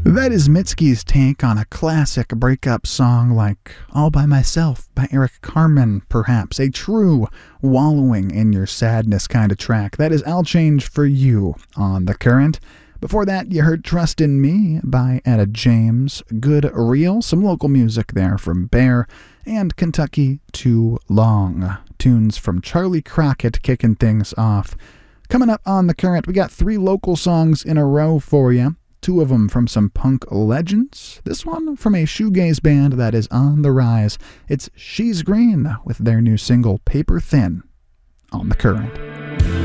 That is Mitski's take on a classic breakup song like All By Myself by Eric Carmen, perhaps. A true wallowing in your sadness kind of track. That is I'll Change For You on The Current. Before that, you heard Trust in Me by Etta James. Good Real, some local music there from Bear, and Kentucky Too Long. Tunes from Charlie Crockett kicking things off. Coming up on The Current, we got 3 local songs in a row for you. 2 of them from some punk legends. This one from a shoegaze band that is on the rise. It's She's Green with their new single Paper Thin on The Current.